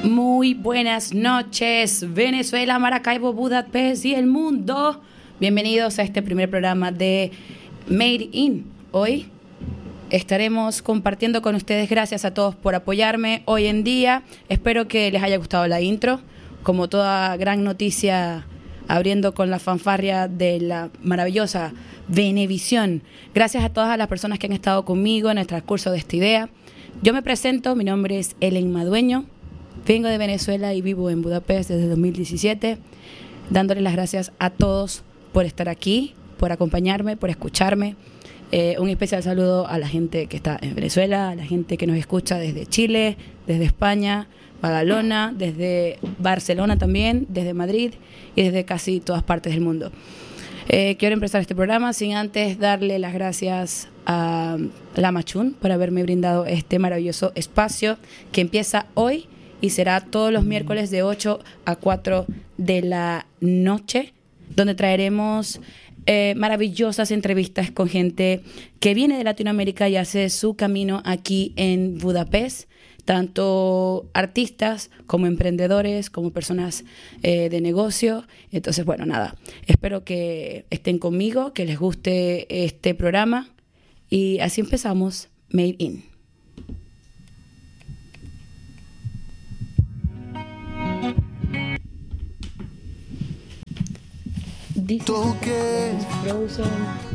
Muy buenas noches, Venezuela, Maracaibo, Budapest y el mundo. Bienvenidos a este primer programa de Made in. Hoy estaremos compartiendo con ustedes. Gracias a todos por apoyarme hoy en día. Espero que les haya gustado la intro. Como toda gran noticia, abriendo con la fanfarria de la maravillosa Venevisión. Gracias a todas las personas que han estado conmigo en el transcurso de esta idea. Yo me presento, mi nombre es Ellen Madueño. Vengo de Venezuela y vivo en Budapest desde 2017, dándoles las gracias a todos por estar aquí, por acompañarme, por escucharme. Un especial saludo a la gente que está en Venezuela, a la gente que nos escucha desde Chile, desde España, Badalona, desde Barcelona también, desde Madrid y desde casi todas partes del mundo. Quiero empezar este programa sin antes darle las gracias a Lama Chun por haberme brindado este maravilloso espacio que empieza hoy y será todos los miércoles de 8 a 4 de la noche, donde traeremos maravillosas entrevistas con gente que viene de Latinoamérica y hace su camino aquí en Budapest, tanto artistas como emprendedores, como personas de negocio. Entonces, bueno, nada, espero que estén conmigo, que les guste este programa y así empezamos Made in. This is Frozen.